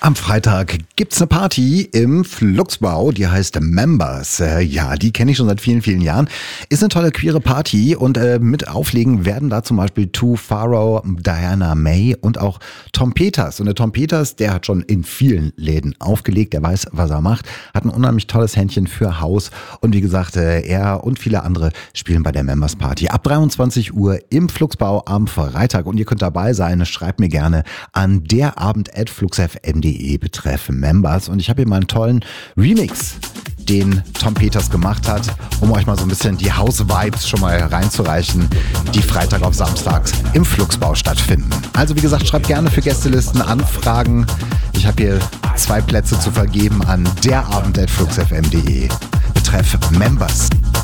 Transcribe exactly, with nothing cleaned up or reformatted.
Am Freitag gibt's eine Party im Fluxbau, die heißt Members. Äh, ja, die kenne ich schon seit vielen, vielen Jahren. Ist eine tolle queere Party und äh, mit auflegen werden da zum Beispiel Two Pharaoh, Diana May und auch Tom Peters. Und der Tom Peters, der hat schon in vielen Läden aufgelegt, der weiß, was er macht, hat ein unheimlich tolles Händchen für Haus und wie gesagt, äh, er und viele andere spielen bei der Members Party ab dreiundzwanzig Uhr im Fluxbau am Freitag und ihr könnt dabei sein. Schreibt mir gerne an derabend at fluxfm punkt de betreff Members und ich habe hier mal einen tollen Remix, den Tom Peters gemacht hat, um euch mal so ein bisschen die House-Vibes schon mal reinzureichen, die Freitag auf Samstags im Fluxbau stattfinden. Also wie gesagt, schreibt gerne für Gästelisten Anfragen. Ich habe hier zwei Plätze zu vergeben an derabend at fluxfm punkt de betreff Members.